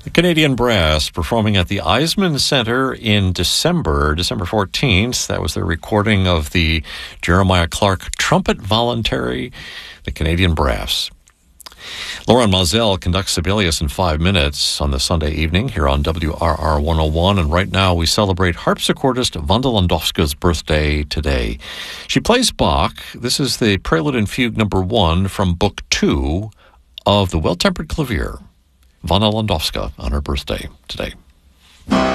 The Canadian Brass performing at the Eisman Center in December 14th. That was their recording of the Jeremiah Clark Trumpet Voluntary, the Canadian Brass. Lauren Mazel conducts Sibelius in 5 minutes on the Sunday evening here on WRR 101. And right now we celebrate harpsichordist Wanda Landowska's birthday today. She plays Bach. This is the Prelude and Fugue number 1 from Book 2 of the Well-Tempered Clavier. Wanda Landowska on her birthday today.